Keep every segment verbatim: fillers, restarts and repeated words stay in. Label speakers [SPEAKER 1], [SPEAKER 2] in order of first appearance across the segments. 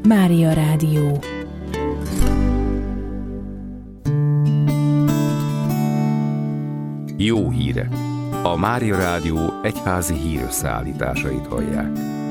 [SPEAKER 1] Mária Rádió.
[SPEAKER 2] Jó hírek! A Mária Rádió egyházi hírösszeállításait hallják.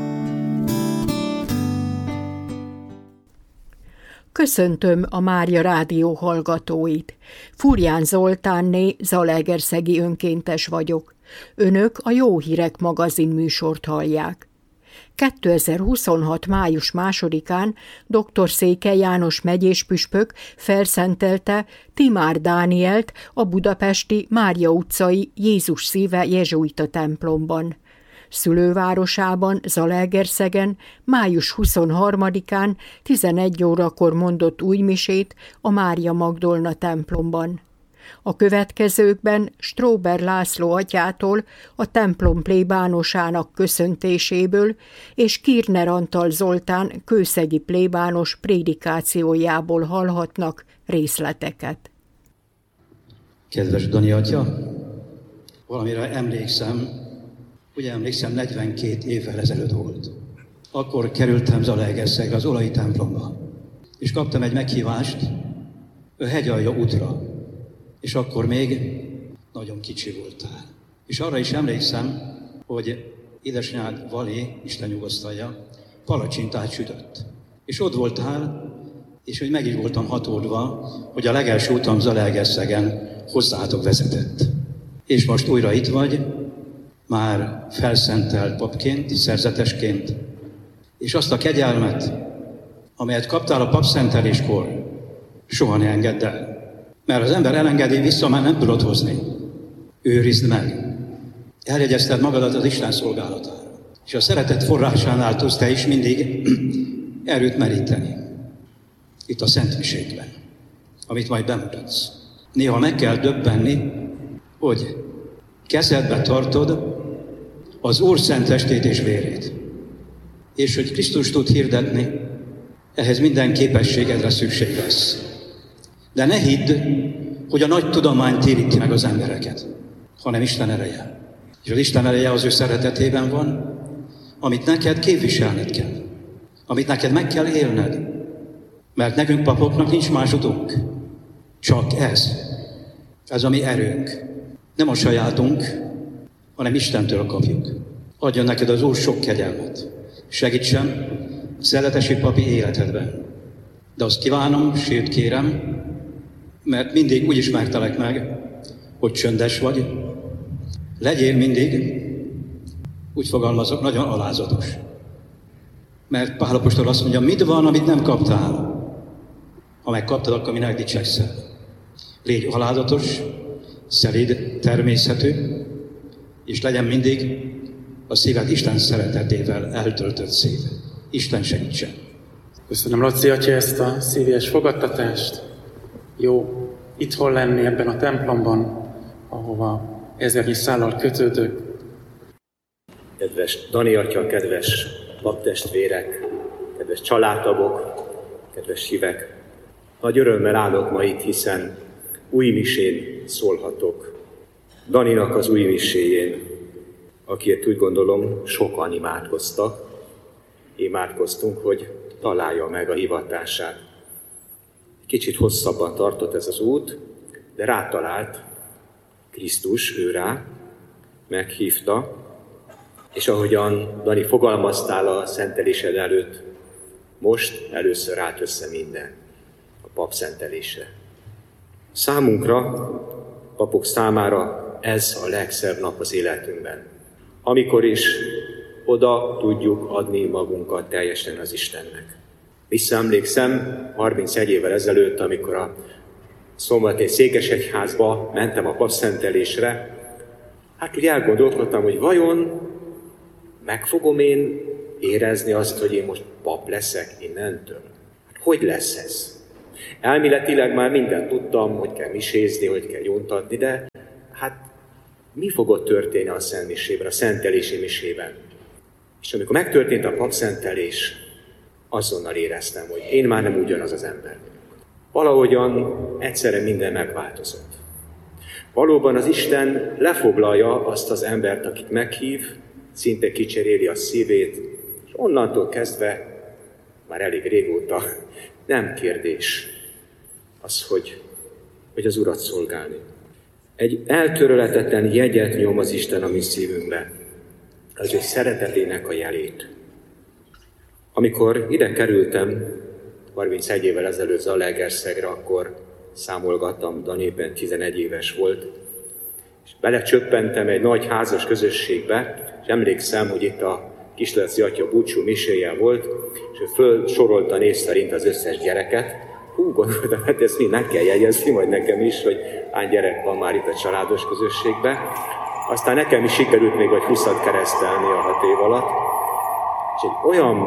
[SPEAKER 3] Köszöntöm a Mária Rádió hallgatóit. Furján Zoltánné zalaegerszegi önkéntes vagyok. Önök a Jó Hírek magazin műsort hallják. kétezer-huszonhat. május másodikán dr. Székely János megyéspüspök felszentelte Timár Dánielt a budapesti Mária utcai Jézus Szíve jezsuita templomban. Szülővárosában, Zalaegerszegen május huszonharmadikán tizenegy órakor mondott újmisét a Mária Magdolna templomban. A következőkben Stróber László atyától, a templom plébánosának köszöntéséből és Kirner Antal Zoltán kőszegi plébános prédikációjából hallhatnak részleteket.
[SPEAKER 4] Kedves Dani atya, valamire emlékszem, ugye emlékszem, negyvenkét évvel ezelőtt volt. Akkor kerültem Zalaegerszegre, az Olai templomba, és kaptam egy meghívást a Hegyalja útra. És akkor még nagyon kicsi voltál. És arra is emlékszem, hogy édesanyád Valé, Isten nyugosztalja, palacsintát sütött. És ott voltál, és hogy meg is voltam hatódva, hogy a legelső utam Zalaegerszegen hozzátok vezetett. És most újra itt vagy, már felszentelt papként, szerzetesként, és azt a kegyelmet, amelyet kaptál a papszenteléskor, soha ne engedd el. Mert az ember elengedi, vissza már nem tudod hozni. Őrizd meg. Eljegyezted magadat az Isten szolgálatára. És a szeretet forrásánál tudsz te is mindig erőt meríteni. Itt a szentmiségben, amit majd bemutatsz. Néha meg kell döbbenni, hogy kezedbe tartod az Úr szent testét és vérét. És hogy Krisztus tud hirdetni, ehhez minden képességedre szükség lesz. De ne hidd, hogy a nagy tudomány téríti meg az embereket, hanem Isten ereje. És az Isten ereje az ő szeretetében van, amit neked képviselned kell, amit neked meg kell élned. Mert nekünk papoknak nincs más utunk, csak ez. Ez a mi erőnk. Nem a sajátunk, hanem Istentől kapjuk. Adjon neked az Úr sok kegyelmet. Segítsen a szeretesi papi életedben. De azt kívánom, sőt kérem, mert mindig úgy ismertelek meg, hogy csöndes vagy. Legyél mindig, úgy fogalmazok, nagyon alázatos. Mert Pál apostol azt mondja, mit van, amit nem kaptál? Ha megkaptad, akkor minek dicsekszel? Légy alázatos, szelíd, természetű, és legyen mindig a szíved Isten szeretetével eltöltött szív. Isten segítsen.
[SPEAKER 5] Köszönöm, Laci atya, ezt a szívélyes fogadtatást. Jó itthon lenni ebben a templomban, ahova ezernyi szállal kötődök.
[SPEAKER 6] Kedves Dani atya, kedves paptestvérek, kedves családtagok, kedves hívek, nagy örömmel állok ma itt, hiszen új misén szólhatok. Daninak az új miséjén, akiért úgy gondolom sokan imádkoztak, imádkoztunk, hogy találja meg a hivatását. Kicsit hosszabban tartott ez az út, de rátalált Krisztus, ő rá, meghívta, és ahogyan Dani fogalmaztál a szentelésed előtt, most először állt össze minden a pap szentelése. Számunkra, papok számára ez a legszebb nap az életünkben, amikor is oda tudjuk adni magunkat teljesen az Istennek. Visszaemlékszem harmincegy évvel ezelőtt, amikor a Szombathely Székesegyházba mentem a papszentelésre, hát úgy elgondolkodtam, hogy vajon meg fogom én érezni azt, hogy én most pap leszek innentől? Hát hogy lesz ez? Elméletileg már mindent tudtam, hogy kell misézni, hogy kell gyóntatni, de hát mi fog ott történni a szent misében, a szentelési misében? És amikor megtörtént a papszentelés, azonnal éreztem, hogy én már nem ugyanaz az ember. Valahogyan egyszerre minden megváltozott. Valóban az Isten lefoglalja azt az embert, akit meghív, szinte kicseréli a szívét, és onnantól kezdve már elég régóta, nem kérdés az, hogy, hogy az Urat szolgálni. Egy eltörölhetetlen jegyet nyom az Isten a mi szívünkbe, az ő szeretetének a jelét. Amikor ide kerültem, harmincegy évvel ezelőtt Zalaegerszegre, akkor számolgattam, Dani éppen tizenegy éves volt, és belecsöppentem egy nagy házas közösségbe, és emlékszem, hogy itt a Kisleci atya búcsú miséje volt, és ő fölsorolta név szerint az összes gyereket. Hú, gondoltam, hát ezt mind meg kell jegyezni, majd nekem is, hogy hány gyerek van már itt a családos közösségben. Aztán nekem is sikerült még vagy húszat keresztelni a hat év alatt. És egy olyan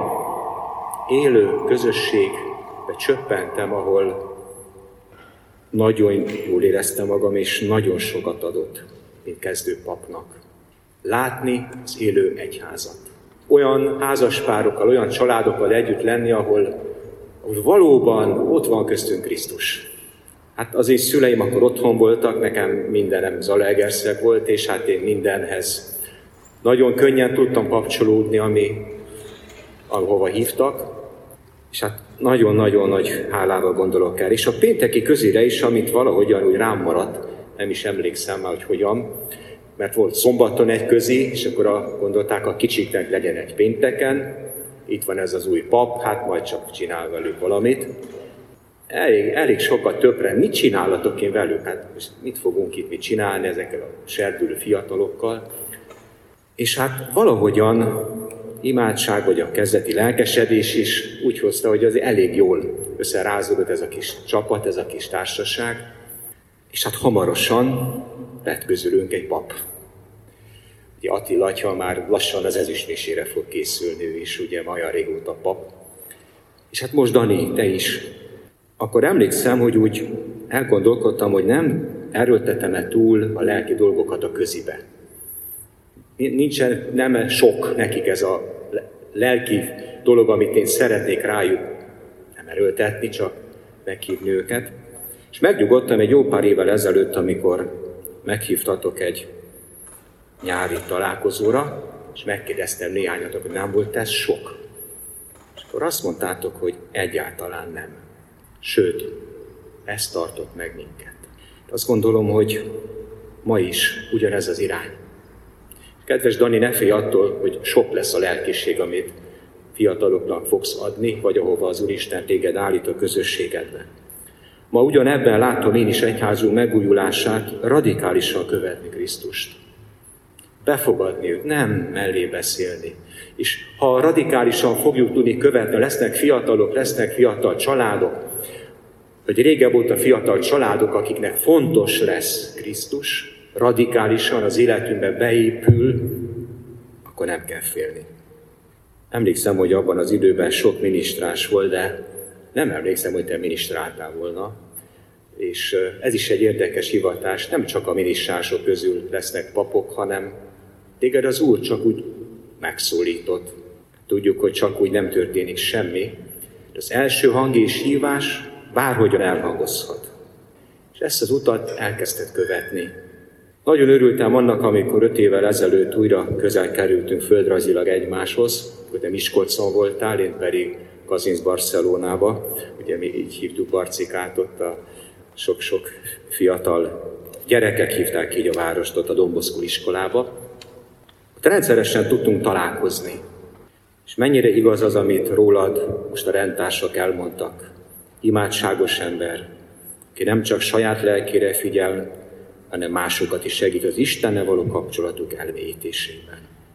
[SPEAKER 6] élő közösségbe csöppentem, ahol nagyon jól éreztem magam, és nagyon sokat adott, mint kezdő papnak. Látni az élő egyházat. Olyan házaspárokkal, olyan családokkal együtt lenni, ahol, ahol valóban ott van köztünk Krisztus. Hát az én szüleim akkor otthon voltak, nekem mindenem Zalaegerszeg volt, és hát én mindenhez nagyon könnyen tudtam kapcsolódni, ami, ahova hívtak, és hát nagyon-nagyon nagy hálával gondolok el. És a pénteki közére is, amit valahogyan úgy rám maradt, nem is emlékszem már, hogy hogyan, mert volt szombaton egy közi, és akkor a, gondolták, a kicsiknek legyen egy pénteken, itt van ez az új pap, hát majd csak csinál velük valamit. Elég, elég sokat többre, mit csinálatok én velük? Hát mit fogunk itt mit csinálni ezekkel a serdülő fiatalokkal? És hát valahogyan imádság, vagy a kezdeti lelkesedés is úgy hozta, hogy az elég jól összerázódott ez a kis csapat, ez a kis társaság, és hát hamarosan lett közülünk egy pap. Ugye Attila atya már lassan az ezüstmisére fog készülni, ő is ugye olyan régóta pap. És hát most Dani, te is. Akkor emlékszem, hogy úgy elgondolkodtam, hogy nem erőltetem-e túl a lelki dolgokat a közibe. Nincsen, nem sok nekik ez a lelki dolog, amit én szeretnék rájuk nem erőltetni, csak meghívni őket. És megnyugodtam egy jó pár évvel ezelőtt, amikor meghívtatok egy nyári találkozóra, és megkérdeztem néhányatok, hogy nem volt ez sok. És akkor azt mondtátok, hogy egyáltalán nem. Sőt, ez tartott meg minket. Azt gondolom, hogy ma is ugyanez az irány. Kedves Dani, ne félj attól, hogy sok lesz a lelkiség, amit fiataloknak fogsz adni, vagy ahova az Úristen téged állít a közösségedben. Ma ugyanebben látom én is egyházunk megújulását, radikálisan követni Krisztust. Befogadni őt, nem mellé beszélni. És ha radikálisan fogjuk tudni követni, lesznek fiatalok, lesznek fiatal családok, vagy régebb óta fiatal családok, akiknek fontos lesz Krisztus, radikálisan az életünkbe beépül, akkor nem kell félni. Emlékszem, hogy abban az időben sok minisztrás volt, de nem emlékszem, hogy te minisztráltál volna. És ez is egy érdekes hivatás, nem csak a minisztrások közül lesznek papok, hanem téged az Úr csak úgy megszólított. Tudjuk, hogy csak úgy nem történik semmi. De az első hang és hívás bárhogyan elhangozhat. És ezt az utat elkezdted követni. Nagyon örültem annak, amikor öt évvel ezelőtt újra közel kerültünk földrajzilag egymáshoz, hogy te Miskolcon voltál, én pedig Kazinc Barcelonába. Ugye mi így hívtuk Barcikát, ott a sok-sok fiatal gyerekek hívták így a várost, ott a Don Bosco iskolába. Ott rendszeresen tudtunk találkozni. És mennyire igaz az, amit rólad most a rendtársak elmondtak. Imádságos ember, aki nem csak saját lelkére figyel, hanem másokat is segít az Istennel való kapcsolatuk elmélyítésében.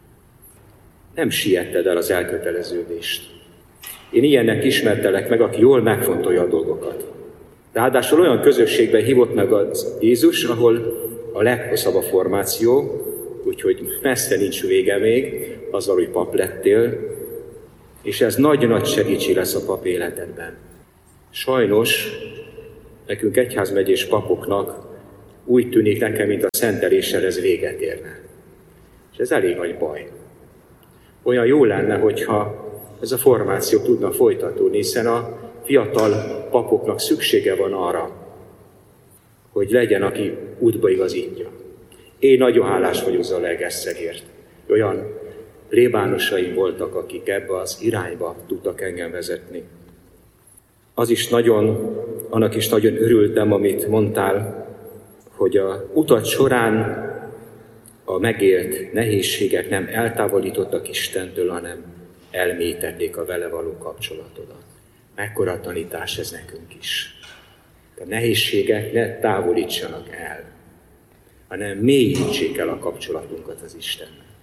[SPEAKER 6] Nem sietted el az elköteleződést. Én ilyennek ismertelek meg, aki jól megfontolja a dolgokat. Ráadásul olyan közösségben hívott meg az Jézus, ahol a leghosszabb a formáció, úgyhogy messze nincs vége még, azzal, hogy pap lettél, és ez nagyon nagy segítség lesz a pap életedben. Sajnos nekünk egyházmegyés papoknak úgy tűnik nekem, mint a szenteléssel ez véget érne. És ez elég nagy baj. Olyan jó lenne, hogyha ez a formáció tudna folytatódni, hiszen a fiatal papoknak szüksége van arra, hogy legyen, aki útba igazítja. Én nagyon hálás vagyok Zalaegerszegért. Olyan plébánosaim voltak, akik ebbe az irányba tudtak engem vezetni. Az is nagyon, annak is nagyon örültem, amit mondtál, hogy a utat során a megélt nehézségek nem eltávolítottak Istentől, hanem elmélyítették a vele való kapcsolatodat. Mekkora tanítás ez nekünk is. A nehézségek ne távolítsanak el, hanem mélyítsék el a kapcsolatunkat az Istennel.